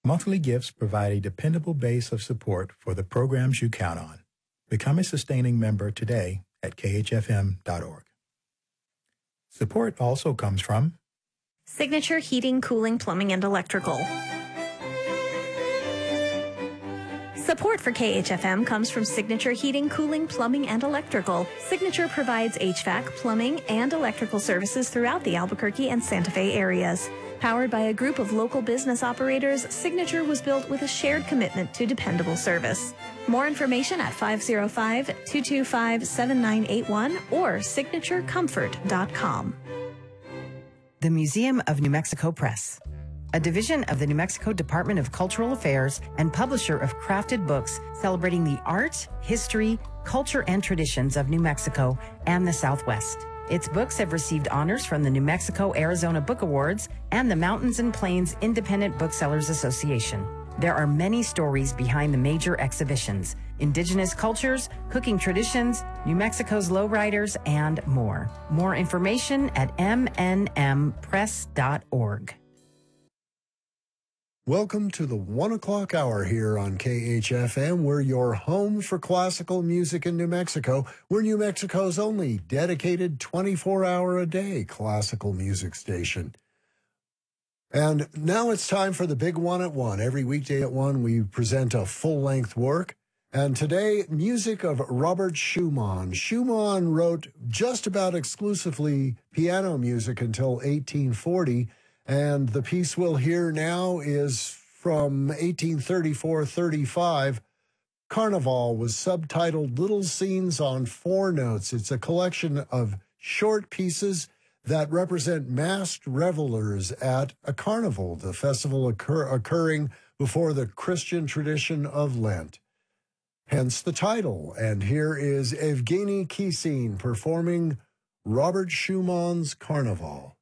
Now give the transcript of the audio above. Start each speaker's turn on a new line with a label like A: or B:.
A: Monthly gifts provide a dependable base of support for the programs you count on. Become a sustaining member today at khfm.org. Support also comes from
B: Signature Heating, Cooling, Plumbing, and Electrical. Support for KHFM comes from Signature Heating, Cooling, Plumbing, and Electrical. Signature provides HVAC, plumbing, and electrical services throughout the Albuquerque and Santa Fe areas. Powered by a group of local business operators, Signature was built with a shared commitment to dependable service. More information at 505-225-7981 or signaturecomfort.com.
C: The Museum of New Mexico Press, a division of the New Mexico Department of Cultural Affairs and publisher of crafted books celebrating the art, history, culture, and traditions of New Mexico and the Southwest. Its books have received honors from the New Mexico-Arizona Book Awards and the Mountains and Plains Independent Booksellers Association. There are many stories behind the major exhibitions: indigenous cultures, cooking traditions, New Mexico's lowriders, and more. More information at mnmpress.org.
D: Welcome to the 1 o'clock hour here on KHFM. We're your home for classical music in New Mexico. We're New Mexico's only dedicated 24-hour-a-day classical music station. And now it's time for the big one at 1. Every weekday at 1, we present a full-length work. And today, music of Robert Schumann. Schumann wrote just about exclusively piano music until 1840. And the piece we'll hear now is from 1834-35. Carnival was subtitled Little Scenes on Four Notes. It's a collection of short pieces that represent masked revelers at a carnival, the festival occurring before the Christian tradition of Lent. Hence the title. And here is Evgeny Kissin performing Robert Schumann's Carnival.